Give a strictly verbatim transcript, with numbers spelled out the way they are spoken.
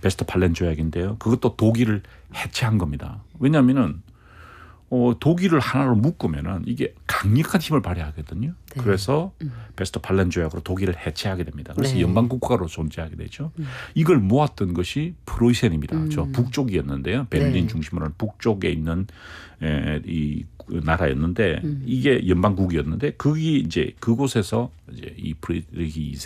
베스트팔렌 조약인데요. 그것도 독일을 해체한 겁니다. 왜냐하면은 어, 독일을 하나로 묶으면은 이게 강력한 힘을 발휘하거든요. 네. 그래서 음. 베스트팔렌 조약으로 독일을 해체하게 됩니다. 그래서 네. 연방 국가로 존재하게 되죠. 음. 이걸 모았던 것이 프로이센입니다. 음. 저 북쪽이었는데요. 베를린 네. 중심으로 중심으로 북쪽에 있는 에, 이 나라였는데 음. 이게 연방국이었는데 거기 이제 그곳에서 이제 이 프리드리히